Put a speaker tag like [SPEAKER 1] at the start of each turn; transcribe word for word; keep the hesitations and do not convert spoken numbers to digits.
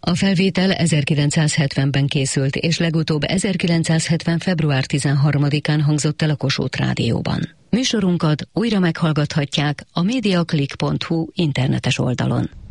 [SPEAKER 1] A felvétel ezerkilencszázhetvenben készült, és legutóbb ezerkilencszázhetven. február tizenharmadikán hangzott el a Kossuth Rádióban. Műsorunkat újra meghallgathatják a mediaclick pont hu internetes oldalon.